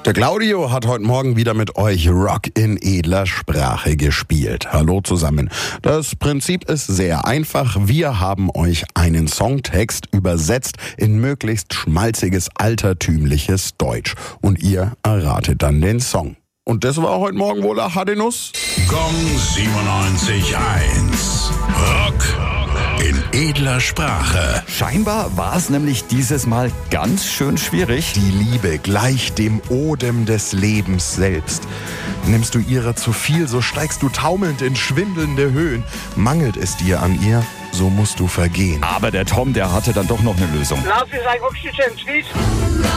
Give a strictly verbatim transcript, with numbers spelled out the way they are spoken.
Der Claudio hat heute Morgen wieder mit euch Rock in edler Sprache gespielt. Hallo zusammen. Das Prinzip ist sehr einfach. Wir haben euch einen Songtext übersetzt in möglichst schmalziges, altertümliches Deutsch. Und ihr erratet dann den Song. Und das war heute Morgen wohl der Hadenuss? Gong siebenundneunzig Komma eins. Rock in edler Sprache. Scheinbar war es nämlich dieses Mal ganz schön schwierig. Die Liebe gleicht dem Odem des Lebens selbst. Nimmst du ihrer zu viel, so steigst du taumelnd in schwindelnde Höhen. Mangelt es dir an ihr, so musst du vergehen. Aber der Tom, der hatte dann doch noch eine Lösung. Lauf ist ein Oxygen,